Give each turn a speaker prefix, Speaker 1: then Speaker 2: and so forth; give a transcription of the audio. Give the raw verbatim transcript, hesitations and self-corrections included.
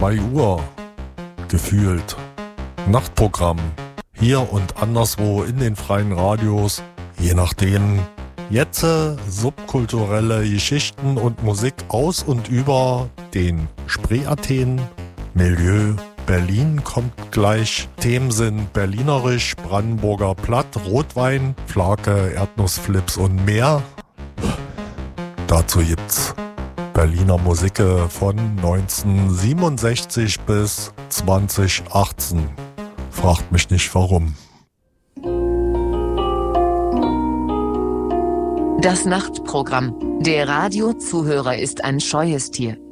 Speaker 1: zwei Uhr gefühlt. Nachtprogramm hier und anderswo in den freien Radios, je nachdem. Jetzt äh, subkulturelle Geschichten und Musik aus und über den Spree-Athen. Milieu Berlin kommt gleich. Themen sind berlinerisch, Brandenburger Platt, Rotwein, Flake, Erdnussflips und mehr. Dazu gibt's Berliner Musik von neunzehnhundertsiebenundsechzig bis zweitausendachtzehn. Fragt mich nicht warum.
Speaker 2: Das Nachtprogramm. Der Radiozuhörer ist ein scheues Tier.